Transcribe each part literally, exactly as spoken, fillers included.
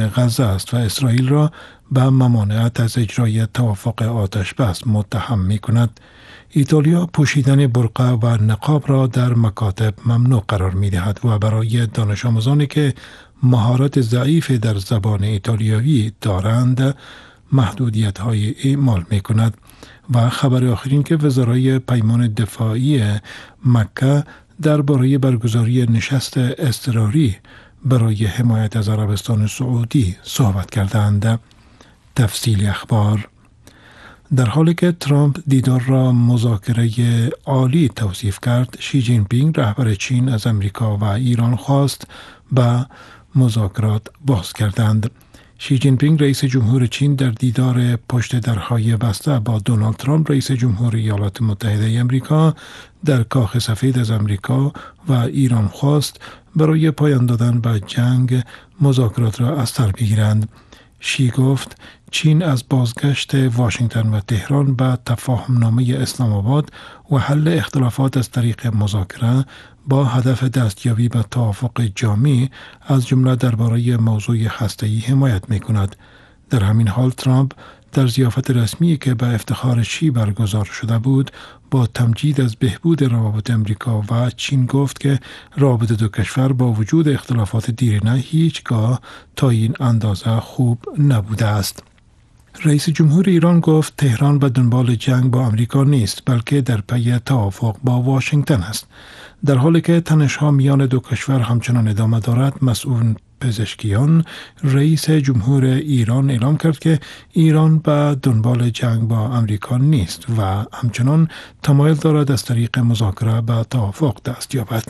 پایان غزه است و اسرائیل را به ممانعت از اجرای توافق آتش بس متهم می کند. ایتالیا پوشیدن برقع و نقاب را در مکاتب ممنوع قرار می دهد و برای دانش آموزانی که مهارت ضعیف در زبان ایتالیایی دارند محدودیت های اعمال می کند. و خبر آخرین که وزرای پیمان دفاعی مکه درباره برگزاری نشست اضطراری برای حمایت از عربستان سعودی صحبت کردند. تفصیل اخبار: در حالی که ترامپ دیدار را مذاکره عالی توصیف کرد، شی جین پینگ رهبر چین از امریکا و ایران خواست به مذاکرات باز کردند. شی جین پینگ رئیس جمهور چین در دیدار پشت درهای بسته با دونالد ترامپ رئیس جمهور ایالات متحده آمریکا در کاخ سفید از امریکا و ایران خواست برای پایان دادن به جنگ مذاکرات را از سر بگیرند. شی گفت چین از بازگشت واشنگتن و تهران به تفاهمنامه اسلام آباد و حل اختلافات از طریق مذاکره با هدف دستیابی به توافق جامع از جمله درباره موضوع هسته‌ای حمایت می‌کند. در همین حال ترامپ در ضیافت رسمی که به افتخار شی برگزار شده بود با تمجید از بهبود روابط امریکا و چین گفت که روابط دو کشور با وجود اختلافات دیرینه هیچگاه تا این اندازه خوب نبوده است. رئیس جمهور ایران گفت تهران به دنبال جنگ با امریکا نیست بلکه در پی توافق با واشنگتن است. در حالی که تنش‌ها میان دو کشور همچنان ادامه دارد، مسئول پزشکیان رئیس جمهور ایران اعلام کرد که ایران به دنبال جنگ با امریکا نیست و همچنان تمایل دارد از طریق مذاکره به توافق دست یابد.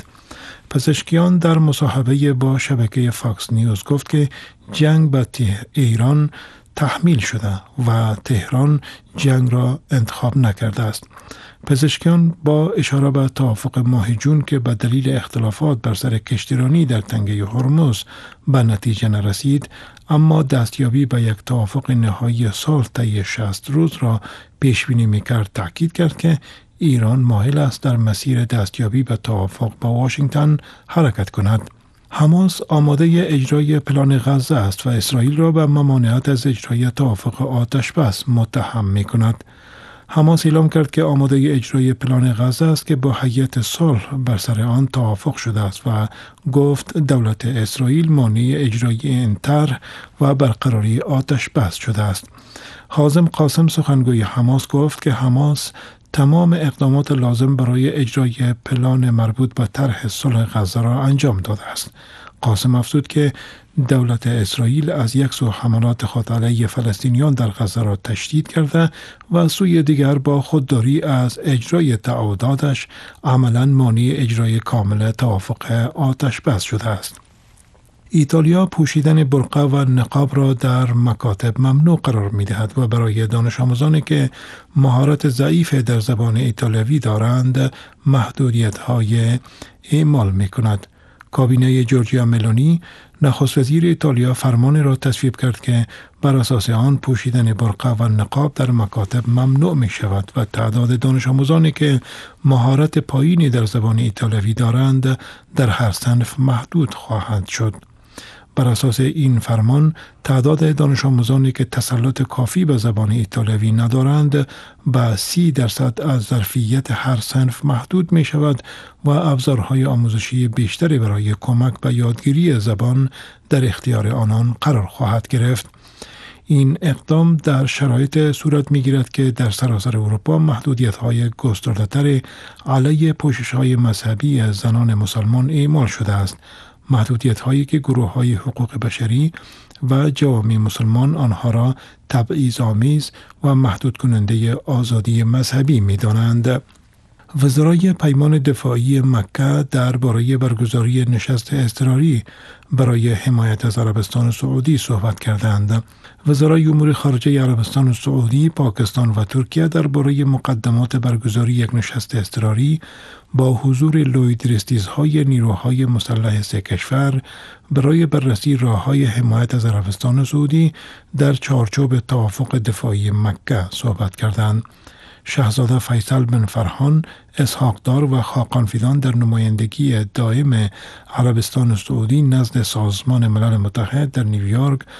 پزشکیان در مصاحبه با شبکه فاکس نیوز گفت که جنگ به ایران تحمیل شده و تهران جنگ را انتخاب نکرده است. پزشکیان با اشاره به توافق ماه جون که به دلیل اختلافات بر سر کشتیرانی در تنگه هرمز به نتیجه نرسید، اما دستیابی به یک توافق نهایی صلح طی شصت روز را پیش بینی می‌کرد، تاکید کرد که ایران مایل است در مسیر دستیابی به توافق با واشنگتن حرکت کند. حماس آماده اجرای پلان غزه است و اسرائیل را به ممانعت از اجرای توافق آتش بس متهم می کند. حماس اعلام کرد که آماده اجرای پلان غزه است که با هیئت صلح بر سر آن توافق شده است و گفت دولت اسرائیل مانع اجرای این طرح و برقراری آتش بس شده است. حازم قاسم سخنگوی حماس گفت که حماس تمام اقدامات لازم برای اجرای پلان مربوط به طرح صلح غزه را انجام داده است. قاسم افزود که دولت اسرائیل از یک سو حملات خود علیه فلسطینیان در غزه را تشدید کرده و سوی دیگر با خودداری از اجرای تعهداتش عملاً مانع اجرای کامل توافق آتش بس شده است. ایتالیا پوشیدن برقع و نقاب را در مکاتب ممنوع قرار می دهد و برای دانش آموزانی که مهارت ضعیف در زبان ایتالیایی دارند محدودیت های اعمال می کند. کابینه جورجیا ملونی نخست وزیر ایتالیا فرمانی را تصویب کرد که بر اساس آن پوشیدن برقع و نقاب در مکاتب ممنوع می شود و تعداد دانش آموزانی که مهارت پایینی در زبان ایتالیایی دارند در هر صنف محدود خواهد شد. بر اساس این فرمان تعداد دانش آموزانی که تسلط کافی به زبان ایتالیایی ندارند به سی درصد از ظرفیت هر صنف محدود می شود و ابزارهای آموزشی بیشتری برای کمک به یادگیری زبان در اختیار آنان قرار خواهد گرفت. این اقدام در شرایط صورت می گیرد که در سراسر اروپا محدودیت های گسترده‌تر علیه پوشش های مذهبی زنان مسلمان اعمال شده است. محدودیت هایی که گروه های حقوق بشری و جوامع مسلمان آنها را تبعیض‌آمیز و محدود کننده آزادی مذهبی می دانند. وزرای پیمان دفاعی مکه درباره برگزاری نشست اضطراری برای حمایت از عربستان سعودی صحبت کردند. وزرای امور خارجه عربستان سعودی، پاکستان و ترکیه درباره مقدمات برگزاری یک نشست اضطراری با حضور لویدرستیزهای نیروهای مسلح سه کشور برای بررسی راه‌های حمایت از عربستان سعودی در چارچوب توافق دفاعی مکه صحبت کردند. شاهزاده فیصل بن فرهان اسحاقدار و خاقانفیدان در نمایندگی دائم عربستان سعودی نزد سازمان ملل متحد در نیویورک